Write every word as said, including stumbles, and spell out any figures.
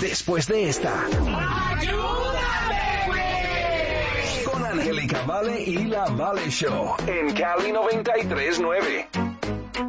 después de esta. ¡Ayúdame, güey! Con Angélica Vale y La Vale Show en Cali noventa y tres nueve.